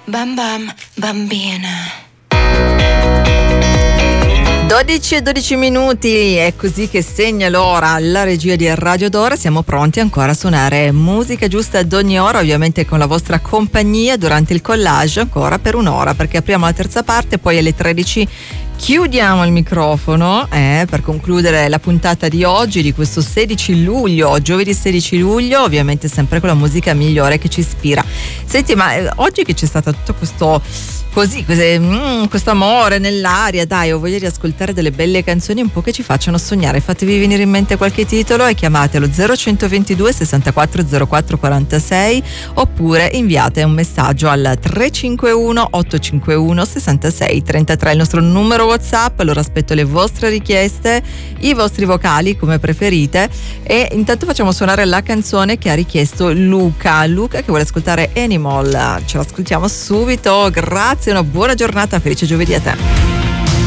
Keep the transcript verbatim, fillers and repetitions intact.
Bam bam bambina. dodici e dodici minuti, è così che segna l'ora la regia di Radio Dora. Siamo pronti ancora a suonare musica giusta ad ogni ora, ovviamente con la vostra compagnia durante il collage ancora per un'ora, perché apriamo la terza parte, poi alle tredici chiudiamo il microfono eh, per concludere la puntata di oggi, di questo sedici luglio, giovedì sedici luglio, ovviamente sempre con la musica migliore che ci ispira. Senti, ma eh, oggi che c'è stato tutto questo così, così mm, questo amore nell'aria, dai, ho voglia di ascoltare delle belle canzoni un po' che ci facciano sognare. Fatevi venire in mente qualche titolo e chiamatelo zero centoventidue sessantaquattro zero quattro quarantasei oppure inviate un messaggio al tre cinque uno otto cinque uno sessantasei trentatré, il nostro numero WhatsApp. Allora aspetto le vostre richieste, i vostri vocali come preferite, e intanto facciamo suonare la canzone che ha richiesto Luca Luca che vuole ascoltare Animal. Ce l'ascoltiamo subito, grazie, una buona giornata, felice giovedì a te.